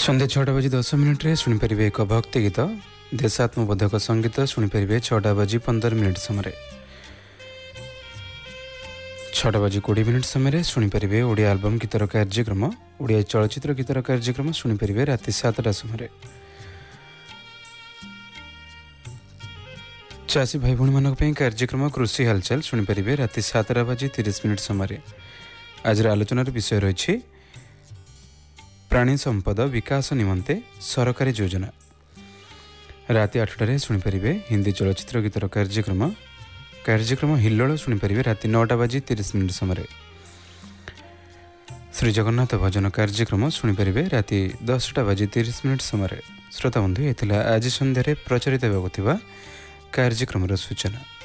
ସନ୍ଧ୍ୟା 6ଟା ବାଜି 10 ମିନିଟ୍ରେ ଶୁଣିପାରିବେ ଏକ ଭକ୍ତି ଗୀତ। ଦେଶାତ୍ମବୋଧକ ସଙ୍ଗୀତ ଶୁଣିପାରିବେ 6ଟା ବାଜି 15 ମିନିଟ୍ ସମୟରେ। 6ଟା ବାଜି 20 ମିନିଟ୍ ସମୟରେ ଶୁଣିପାରିବେ ଓଡ଼ିଆ ଆଲବମ୍ ଗୀତର କାର୍ଯ୍ୟକ୍ରମ। ଓଡ଼ିଆ ଚଳଚ୍ଚିତ୍ର ଗୀତର କାର୍ଯ୍ୟକ୍ରମ ଶୁଣିପାରିବେ ରାତି 7ଟା ସମୟରେ। ଚାଷୀ ଭାଇ ଭଉଣୀମାନଙ୍କ ପାଇଁ କାର୍ଯ୍ୟକ୍ରମ କୃଷି ହାଲଚାଲ ଶୁଣିପାରିବେ ରାତି 7ଟା ବାଜି 30 ମିନିଟ୍ ସମୟରେ। ଆଜିର ଆଲୋଚନାର ବିଷୟ ରହିଛି ପ୍ରାଣୀ ସମ୍ପଦ ବିକାଶ ନିମନ୍ତେ ସରକାରୀ ଯୋଜନା। ରାତି 8ଟାରେ ଶୁଣିପାରିବେ ହିନ୍ଦୀ ଚଳଚ୍ଚିତ୍ର ଗୀତର କାର୍ଯ୍ୟକ୍ରମ ହିଲ୍ଲୋଳ ଶୁଣିପାରିବେ ରାତି 9ଟା ବାଜି 30 ମିନିଟ୍ ସମୟରେ। ଶ୍ରୀ ଜଗନ୍ନାଥ ଭଜନ କାର୍ଯ୍ୟକ୍ରମ ଶୁଣିପାରିବେ ରାତି 10ଟା ବାଜି 30 ମିନିଟ୍ ସମୟରେ। ଶ୍ରୋତାବନ୍ଧୁ, ଏ ଥିଲା ଆଜି ସନ୍ଧ୍ୟାରେ ପ୍ରଚାରିତ ହେବାକୁ ଥିବା କାର୍ଯ୍ୟକ୍ରମର ସୂଚନା।